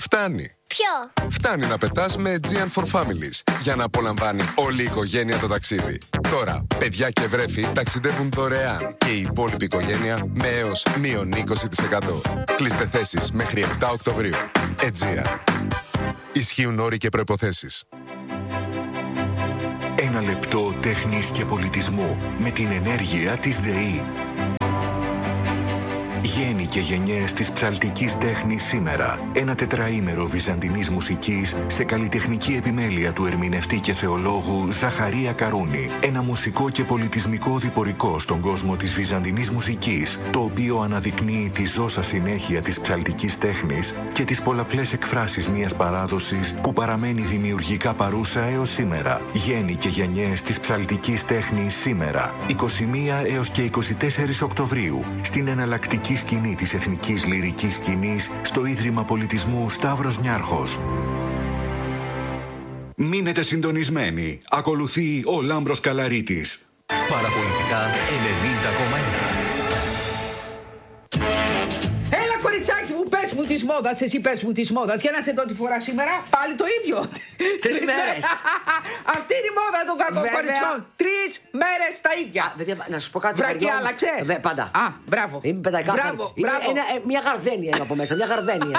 Φτάνει. Ποιο? Φτάνει να πετάς με Aegean for Families για να απολαμβάνει όλη η οικογένεια το ταξίδι. Τώρα, παιδιά και βρέφη ταξιδεύουν δωρεάν και η υπόλοιπη οικογένεια με έως μείον 20%. Κλείστε θέσεις μέχρι 7 Οκτωβρίου. Aegean. Ισχύουν όροι και προϋποθέσεις. Ένα λεπτό τέχνης και πολιτισμού με την ενέργεια της ΔΕΗ. Γέννη και γενιές της ψαλτικής τέχνης σήμερα. Ένα τετραήμερο βυζαντινής μουσικής σε καλλιτεχνική επιμέλεια του ερμηνευτή και θεολόγου Ζαχαρία Καρούνη. Ένα μουσικό και πολιτισμικό διπορικό στον κόσμο της βυζαντινής μουσικής, το οποίο αναδεικνύει τη ζώσα συνέχεια της ψαλτικής τέχνης και τις πολλαπλές εκφράσεις μιας παράδοσης που παραμένει δημιουργικά παρούσα έως σήμερα. Γέννη και γενιές της ψαλτικής τέχνης σήμερα. 21 έως και 24 Οκτωβρίου στην εναλλακτική σκηνή της εθνικής λυρικής σκηνής στο Ίδρυμα Πολιτισμού Σταύρος Νιάρχος. Μείνετε συντονισμένοι. Ακολουθεί ο Λάμπρος Καλαρίτης. Παραπολιτικά 90,1. Έλα κοριτσάκι μου, πες μου της μόδας, εσύ πες μου της μόδας. Για να σε δω τι φορά σήμερα, πάλι το ίδιο. 3 μέρες. Αυτή είναι η μόδα των κακών κοριτσιών. 3 μέρες τα ίδια. Να σου πω κάτι. Βρακή άλλαξες? Πάντα. Α, μπράβο. Είμαι πεντακάθαρη. Μπράβο. Μια γαρδένια είμαι από μέσα, μια γαρδένια.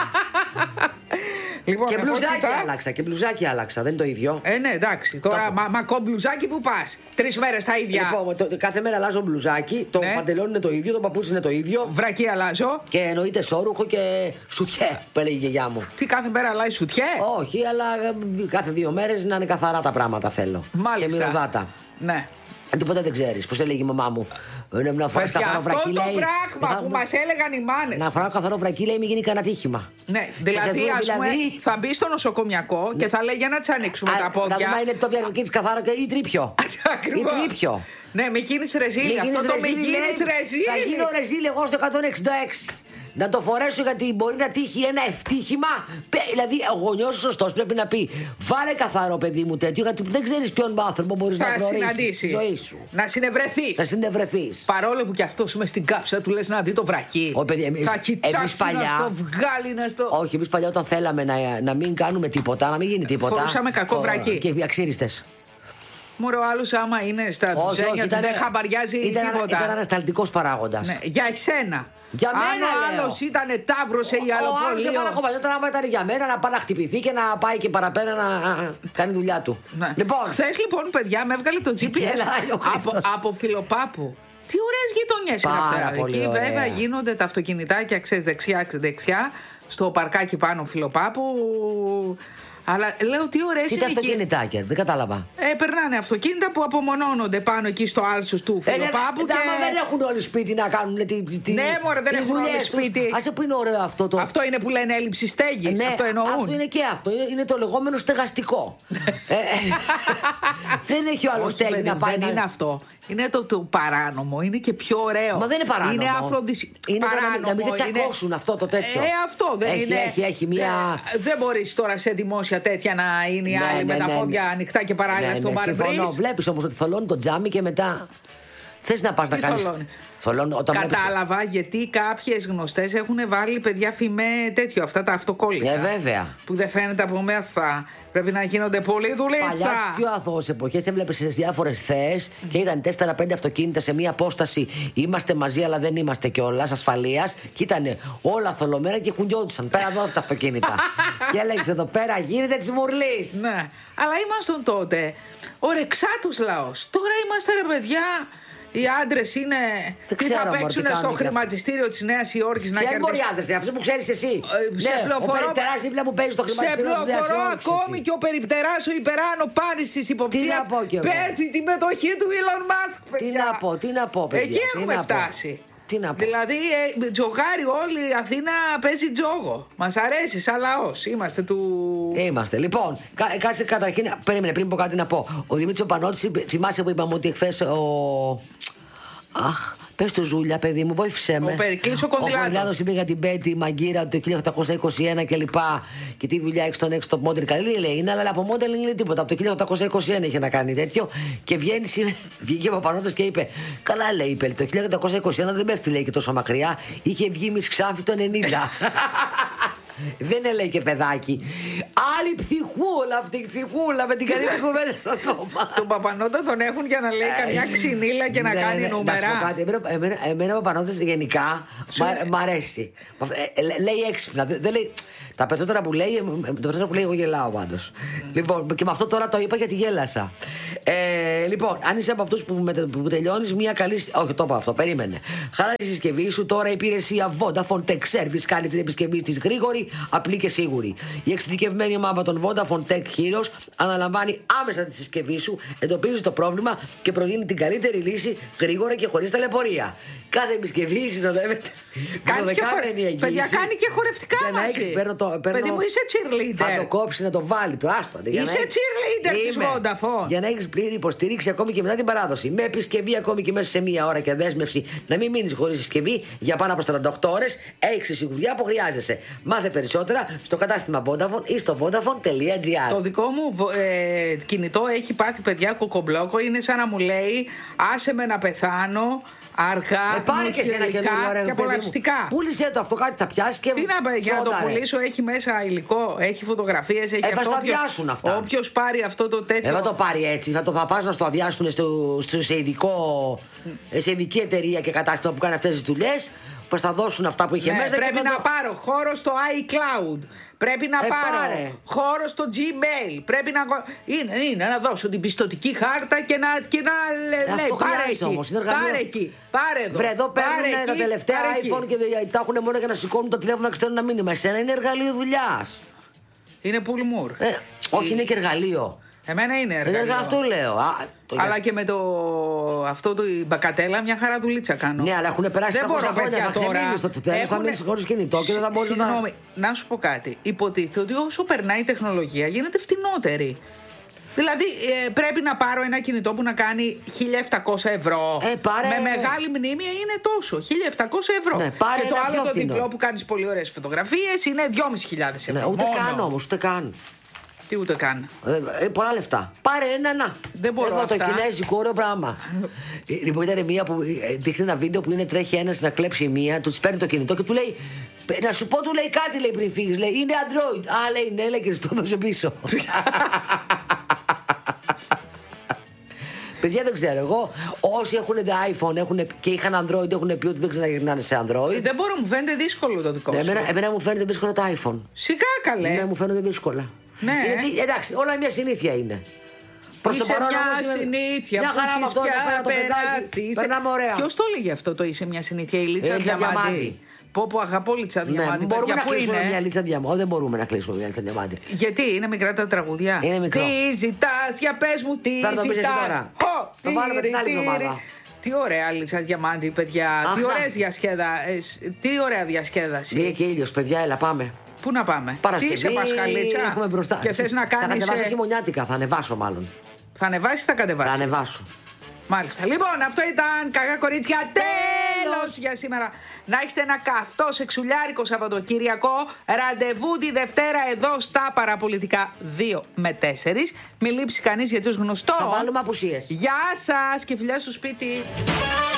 Λοιπόν, Και μπλουζάκι άλλαξα, και μπλουζάκι άλλαξα, δεν είναι το ίδιο. Ναι, εντάξει. Τώρα μακό μπλουζάκι που πας. 3 μέρες τα ίδια. Λοιπόν, κάθε μέρα αλλάζω μπλουζάκι. Το παντελόνι είναι το ίδιο, το παπούτσι είναι το ίδιο. Βρακή αλλάζω. Και εννοείται σόρουχο και σουτιέ, που έλεγε η γιαγιά μου. Τι, κάθε μέρα αλλάζει σουτιέ? Όχι, αλλά κάθε 2 μέρες να είναι καθαρά τα πράγματα θέλω. Μάλιστα. Και μυρωδάτα. Ναι. Τίποτα δεν ξέρεις. Πώς έλεγε η μαμά μου. Να φοράς καθαρό αυτό βρακί, το λέει. πράγμα που μας έλεγαν οι μάνες. Να φοράω καθαρό βρακί, λέει, μην γίνει κανένα τύχημα. Ναι, δηλαδή, ας πούμε, θα μπει στο νοσοκομιακό και θα λέει για να τις ανοίξουμε τα πόδια. Να δούμε είναι το βρακί της καθαρό ή τρίπιο. Ή τρίπιο. Ναι, με γίνεις ρεζίλ. Αυτό το με γίνεις ρεζίλ. Θα γίνω ρεζίλ εγώ στο 166. Να το φορέσω γιατί μπορεί να τύχει ένα ευτύχημα. Δηλαδή, ο γονιός σωστός πρέπει να πει: βάλε καθαρό, παιδί μου, τέτοιο, γιατί δεν ξέρεις ποιον άνθρωπο μπορείς να γνωρίσεις στη ζωή σου. Να συνευρεθείς. Να συνευρεθείς. Παρόλο που κι αυτός μες στην κάψα του λες να δει το βρακί. Θα κοιτάξει παλιά, να στο βγάλει, να στο. Όχι, εμείς παλιά όταν θέλαμε να μην κάνουμε τίποτα, να μην γίνει τίποτα. Φορούσαμε κακό βρακί. Και αξίριστες. Μωρό, ο άλλος άμα είναι στα τουζένια του δεν χαμπαριάζει τίποτα. Ήταν ανασταλτικός παράγοντας. Ναι, για εσένα. Για μένα, αν ο άλλος ήταν ταύρος ή άλλο πολύ. Ο άλλος έπανε χωμαλιότερα άμα ήταν για μένα να πάει να χτυπηθεί και να πάει και παραπέρα να κάνει δουλειά του. Ναι. Λοιπόν, χθες λοιπόν, παιδιά, με έβγαλε το GPS από Φιλοπάπου. Τι ωραίες γειτονιές είναι αυτά. Εκεί βέβαια γίνονται τα αυτοκινητάκια, ξέρεις, δεξιά, στο παρκάκι πάνω Φιλοπάπου. Αλλά λέω τι ωραίες είναι. Τι τα αυτοκινητάκια, δεν κατάλαβα. Περνάνε αυτοκίνητα που απομονώνονται πάνω εκεί στο άλσος του Φιλοπάπου. Δεν έχουν όλοι σπίτι να κάνουν ναι, μωρέ, δεν έχουν όλοι σπίτι. Άσε που είναι ωραίο αυτό το. Αυτό είναι που λένε έλλειψη στέγης. Ναι, αυτό εννοούν. Αυτό είναι και αυτό. Είναι το λεγόμενο στεγαστικό. Δεν έχει ο άλλο στέγη να πάει. Δεν είναι αυτό. Είναι το παράνομο. Είναι και πιο ωραίο. Μα δεν είναι παράνομο. Είναι αφροδισιακό. Είναι να μην σε τσακώσουν αυτό το τέτοιο. Αυτό δεν είναι. Έχει μια. Δεν μπορείς τώρα σε δημόσια τέτοια να είναι οι άλλοι με τα πόδια ανοιχτά και παράλληλα στο μπαρμπρί. Βλέπεις όμως ότι θολώνει το τζάμι και μετά. Θες να πας να κάνεις. Κατάλαβα γιατί κάποιες γνωστές έχουν βάλει παιδιά φημέ τέτοιο, αυτά τα αυτοκόλλητα. Βέβαια. Που δεν φαίνεται από μέσα. Πρέπει να γίνονται πολύ δουλίτσα. Παλιά τις πιο αθώες εποχές έβλεπες σε διάφορες θέες και ήταν 4-5 αυτοκίνητα σε μία απόσταση. Είμαστε μαζί, αλλά δεν είμαστε κιόλας ασφαλείας. Και ήταν όλα θολωμένα και κουνιόντουσαν. Πέρα εδώ τα αυτοκίνητα. Και έλεγες εδώ πέρα γίνεται της μουρλής. Ναι, αλλά ήμασταν τότε ο ρεξάτος λαός. Τώρα είμαστε ρε παιδιά. Οι άντρες είναι. Τι θα παίξουν στο χρηματιστήριο της Νέας Υόρκης να κερδίσουν. Ξέρεις οι άντρες, αυτό που ξέρεις εσύ. Σε πληροφορώ. Ο Περιπτεράς δίπλα μου παίζει στο χρηματιστήριο της Νέας Υόρκης. Ακόμη και ο Περιπτεράς ο υπεράνω πάλι στις υποψίες παίζει τη μετοχή του Elon Musk. Τι να πω, παιδιά. Εκεί έχουμε φτάσει. Δηλαδή, τζογάρι όλη η Αθήνα παίζει τζόγο. Μας αρέσει, σαν λαός. Είμαστε του. Είμαστε. Λοιπόν, κάτσε καταρχήν. Περίμενε, πριν πω κάτι να πω. Ο Δημήτρης ο Πανώτης, θυμάσαι που είπαμε ότι εχθές Αχ, πες του Ζούλια, παιδί μου, βοήθησέ με. Ο Περικλής ο Κονδυλάτος. Ο Κονδυλάτος είπε για την Πέτη Μαγκύρα το 1821 και λοιπά. Και τι δουλειά έχει στον έξω top model. Καλή λέει είναι, αλλά από model είναι τίποτα. Από το 1821 είχε να κάνει τέτοιο. Και βγήκε ο Παπανώτος και είπε: καλά, λέει, είπε, το 1821 δεν πέφτει, λέει, και τόσο μακριά. Είχε βγει Miss Ξάφη το 90. Δεν είναι, λέει, και παιδάκι. Άλλη ψυχούλα, αυτή η ψυχούλα με την καλή κουβέντα στο τόμα. Τον Παπανότα τον έχουν για να λέει καμιά ξυνήλα και να κάνει νούμερα. Να σου πω κάτι. Εμένα ο Παπανότας γενικά μ' αρέσει. Λέει έξυπνα. Δεν λέει. Τα περισσότερα που λέει, εγώ γελάω πάντως. Λοιπόν, και με αυτό τώρα το είπα γιατί γέλασα. Λοιπόν, αν είσαι από αυτούς που τελειώνεις μια καλή. Όχι, το είπα αυτό, περίμενε. Χάλα τη συσκευή σου, τώρα η υπηρεσία Vodafone Tech Service κάνει την επισκευή της γρήγορη, απλή και σίγουρη. Η εξειδικευμένη ομάδα των Vodafone Tech Heroes αναλαμβάνει άμεσα τη συσκευή σου, εντοπίζει το πρόβλημα και προτείνει την καλύτερη λύση γρήγορα και χωρίς ταλαιπωρία. Κάθε επισκευή συνοδεύεται. Παιδιά, κάνει και χορευτικά μαζί. Παιδί μου, είσαι cheerleader. Θα το κόψει να το βάλει, το άστο. Είσαι cheerleader της Vodafone. Για να έχεις πλήρη υποστήριξη ακόμη και μετά την παράδοση. Με επισκευή ακόμη και μέσα σε μία ώρα και δέσμευση να μην μείνεις χωρίς συσκευή για πάνω από 48 ώρες. Έχεις τη σιγουριά που χρειάζεσαι. Μάθε περισσότερα στο κατάστημα Vodafone ή στο Vodafone.gr. Το δικό μου κινητό έχει πάθει, παιδιά, κοκομπλόκο. Είναι σαν να μου λέει άσε με να πεθάνω. Αργά, πάρε και σε ένα καινούριο και απολαυστικά. Πούλησε το αυτό, κάτι θα πιάσει και. Τι να για να το πουλήσω, έχει μέσα υλικό, έχει φωτογραφίες, έχει αυτό. Θα αδειάσουν αυτά. Όποιος πάρει αυτό το τέτοιο. Δεν θα το πάρει έτσι. Θα το πας να στο αδειάσουν σε ειδική εταιρεία και κατάστημα που κάνει αυτές τις δουλειές. Που θα δώσουν αυτά που είχε μέσα. Πρέπει να πάρω χώρο στο iCloud. Πρέπει να πάρω χώρο στο Gmail. Πρέπει να. Είναι να δώσω την πιστωτική χάρτα και να λέει πάρε εκεί. Πάρε εδώ. Βρε, εδώ παίρνουν τα τελευταία iPhone και τα έχουν μόνο για να σηκώνουν το τηλέφωνο να στέλνουν ένα μήνυμα. Εσένα είναι εργαλείο δουλειάς. Είναι πουλμούρ. Όχι, είναι και εργαλείο. Εμένα είναι εργαλείο. Αυτό λέω. Αλλά και με αυτό το μπακατέλα μια χαρά δουλίτσα κάνω. Ναι, αλλά έχουν περάσει 300 χρόνια τώρα. Στο τέλος θα μείνεις χωρίς κινητό και δεν θα μπορείς να. Συγγνώμη, να σου πω κάτι. Υποτίθεται ότι όσο περνάει η τεχνολογία γίνεται φτηνότερη. Δηλαδή πρέπει να πάρω ένα κινητό που να κάνει 1.700 ευρώ. Με μεγάλη μνήμη είναι τόσο. 1.700 ευρώ. Ναι, και το άλλο το διπλό που κάνεις πολύ ωραίες φωτογραφίες είναι 2.500 ευρώ. Ναι, ούτε καν όμως, ούτε καν. Τι ούτε καν. Πολλά λεφτά. Πάρε ένα. Δεν μπορώ αυτό. Το κινέζικο ωραίο πράγμα. Λοιπόν, ήταν μία που δείχνει ένα βίντεο που τρέχει ένας να κλέψει μία, του παίρνει το κινητό και του λέει. Να σου πω, του λέει κάτι, λέει πριν φύγεις. Λέει είναι Android. Α, λέει ναι, λέει και το δώσε πίσω. Παιδιά, δεν ξέρω. Εγώ, όσοι έχουν iPhone και είχαν Android, έχουν πει ότι δεν ξαναγυρνάνε σε Android. Δεν μπορώ, μου φαίνεται δύσκολο το δικό σου. Εμένα μου φαίνεται δύσκολο το iPhone. Σιγά καλέ. Ναι, μου φαίνεται δύσκολα. Ναι. Γιατί, εντάξει, όλα μια συνήθεια είναι. Προς είσαι μια συνήθεια μια χαρά με αυτό να περάσει. Περνάμε ωραία. Ποιος το έλεγε αυτό το είσαι μια συνήθεια, η Λίτσα Διαμάντη. Πω αγαπώ Λίτσα Διαμάντη. Μπορούμε να κλείσουμε μια Λίτσα Διαμάντη. Δεν μπορούμε να κλείσουμε μια Λίτσα Διαμάντη. Γιατί είναι μικρά τα τραγουδιά. Είναι μικρό. Τι ζητάς, για πες μου τι ζητάς. Το βάλουμε την άλλη εβδομάδα. Τι ωραία Λίτσα Διαμάντη, παιδιά. Τι ωραία διασκέδαση. Βγήκε και ήλιος, παιδιά, έλα πάμε. Πού να πάμε, Παρασκευή, τι είσαι Πασχαλίτσα. Έχουμε μπροστά. Και θες να κάνεις. Θα κατεβάσω χειμωνιάτικα, θα ανεβάσω μάλλον. Θα ανεβάσεις ή θα κατεβάσεις? Θα ανεβάσω. Μάλιστα. Λοιπόν, αυτό ήταν κακά κορίτσια. Τέλος για σήμερα. Να έχετε ένα καυτό σεξουλιάρικο Σαββατοκύριακο. Ραντεβού τη Δευτέρα εδώ στα Παραπολιτικά 2 με 4. Μην λείψει κανείς γιατί ως γνωστό. Θα βάλουμε απουσίες. Γεια σας και φιλιά στο σπίτι.